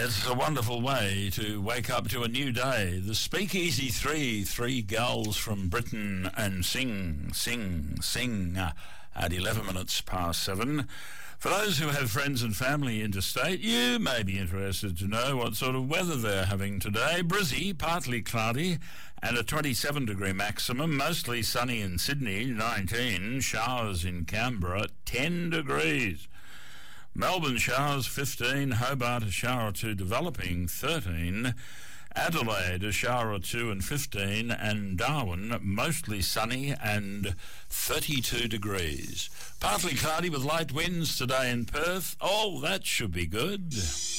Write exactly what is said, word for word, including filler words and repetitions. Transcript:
It's a wonderful way to wake up to a new day. The Speakeasy Three, three girls from Britain and sing, sing, sing at eleven minutes past seven. For those who have friends and family interstate, you may be interested to know what sort of weather they're having today. Brizzy, partly cloudy, and a twenty-seven degree maximum, mostly sunny in Sydney, nineteen, showers in Canberra, ten degrees. Melbourne showers, fifteen, Hobart a shower or two developing, thirteen, Adelaide a shower or two and fifteen, and Darwin mostly sunny and thirty-two degrees. Partly cloudy with light winds today in Perth. Oh, that should be good.